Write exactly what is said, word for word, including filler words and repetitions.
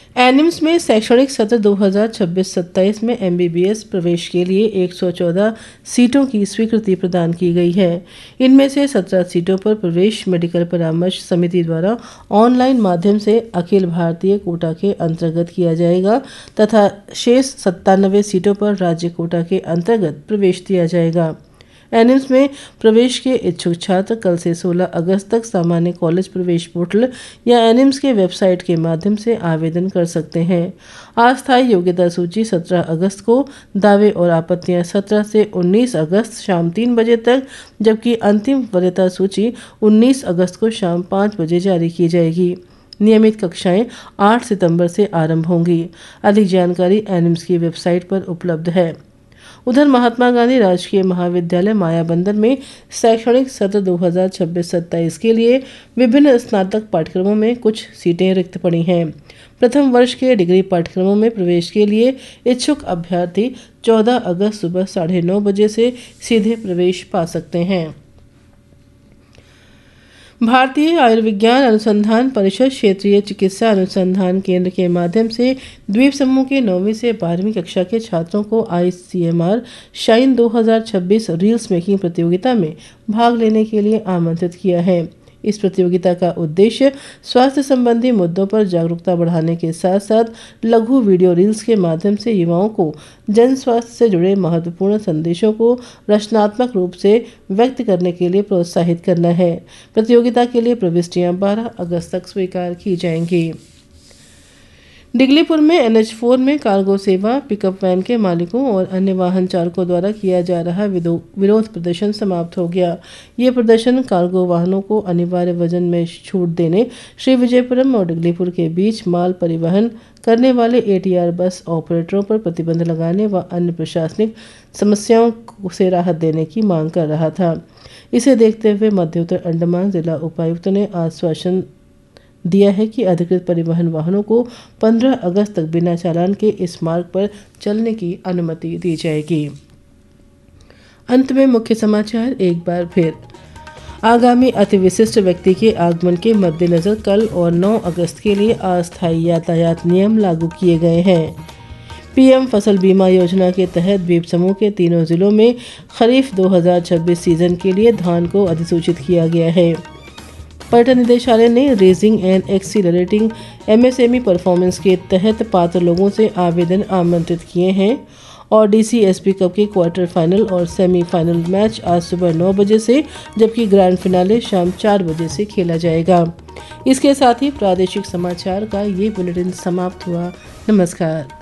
Animes में शैक्षणिक सत्र दो हज़ार छब्बीस सत्ताईस में एमबीबीएस प्रवेश के लिए एक सौ चौदह सीटों की स्वीकृति प्रदान की गई है। इनमें से सत्रह सीटों पर प्रवेश मेडिकल परामर्श समिति द्वारा ऑनलाइन माध्यम से अखिल भारतीय कोटा के अंतर्गत किया जाएगा तथा शेष सत्तानवे सीटों पर राज्य कोटा के अंतर्गत प्रवेश दिया जाएगा। एनिम्स में प्रवेश के इच्छुक छात्र कल से सोलह अगस्त तक सामान्य कॉलेज प्रवेश पोर्टल या एनिम्स के वेबसाइट के माध्यम से आवेदन कर सकते हैं। अस्थायी योग्यता सूची सत्रह अगस्त को, दावे और आपत्तियां सत्रह से उन्नीस अगस्त शाम तीन बजे तक, जबकि अंतिम वरीयता सूची उन्नीस अगस्त को शाम पाँच बजे जारी की जाएगी। नियमित कक्षाएं आठ सितंबर से आरंभ होंगी। अधिक जानकारी एनिम्स की वेबसाइट पर उपलब्ध है। उधर महात्मा गांधी राजकीय महाविद्यालय मायाबंदर में शैक्षणिक सत्र दो हज़ार छब्बीस सत्ताईस के लिए विभिन्न स्नातक पाठ्यक्रमों में कुछ सीटें रिक्त पड़ी हैं। प्रथम वर्ष के डिग्री पाठ्यक्रमों में प्रवेश के लिए इच्छुक अभ्यर्थी चौदह अगस्त सुबह साढ़े नौ बजे से सीधे प्रवेश पा सकते हैं। भारतीय आयुर्विज्ञान अनुसंधान परिषद क्षेत्रीय चिकित्सा अनुसंधान केंद्र के माध्यम से द्वीप समूह के नौवीं से बारहवीं कक्षा के छात्रों को आईसीएमआर शाइन दो हज़ार छब्बीस रील्स मेकिंग प्रतियोगिता में भाग लेने के लिए आमंत्रित किया है। इस प्रतियोगिता का उद्देश्य स्वास्थ्य संबंधी मुद्दों पर जागरूकता बढ़ाने के साथ साथ लघु वीडियो रील्स के माध्यम से युवाओं को जन स्वास्थ्य से जुड़े महत्वपूर्ण संदेशों को रचनात्मक रूप से व्यक्त करने के लिए प्रोत्साहित करना है। प्रतियोगिता के लिए प्रविष्टियां बारह अगस्त तक स्वीकार की जाएंगी। डिगलीपुर में एन एच चार में कार्गो सेवा पिकअप वैन के मालिकों और अन्य वाहन चालकों द्वारा किया जा रहा विरोध प्रदर्शन समाप्त हो गया। ये प्रदर्शन कार्गो वाहनों को अनिवार्य वजन में छूट देने, श्री विजयपुरम और डिगलीपुर के बीच माल परिवहन करने वाले एटीआर बस ऑपरेटरों पर प्रतिबंध लगाने व अन्य प्रशासनिक समस्याओं से राहत देने की मांग कर रहा था। इसे देखते हुए मध्य उत्तर अंडमान जिला उपायुक्त ने आश्वासन दिया है कि अधिकृत परिवहन वाहनों को पंद्रह अगस्त तक बिना चालान के इस मार्ग पर चलने की अनुमति दी जाएगी। अंत में मुख्य समाचार एक बार फिर। आगामी अति विशिष्ट व्यक्ति के आगमन के मद्देनजर कल और नौ अगस्त के लिए अस्थायी यातायात नियम लागू किए गए हैं। पीएम फसल बीमा योजना के तहत द्वीप समूह के तीनों जिलों में खरीफ दो हज़ार छब्बीस सीजन के लिए धान को अधिसूचित किया गया है। पर्यटन निदेशालय ने raising and accelerating MSME performance के तहत पात्र लोगों से आवेदन आमंत्रित किए हैं और डीसीएसपी कप के क्वार्टर फाइनल और सेमीफाइनल मैच आज सुबह नौ बजे से, जबकि ग्रैंड फिनाले शाम चार बजे से खेला जाएगा। इसके साथ ही प्रादेशिक समाचार का ये बुलेटिन समाप्त हुआ। नमस्कार।